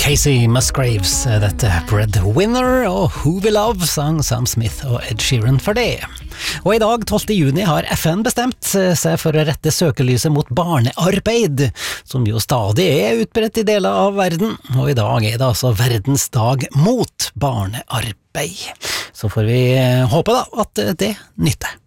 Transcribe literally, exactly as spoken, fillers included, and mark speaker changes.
Speaker 1: Casey Musgraves, dette Breadwinner, og Who We Love sang Sam Smith og Ed Sheeran for det. Og i dag, tolvte juni, har F N bestemt seg for å rette søkelyset mot barnearbeid, som jo stadig er utbredt i deler av verden, og i dag er det altså verdens dag mot barnearbeid. Så får vi håpe da at det nytter.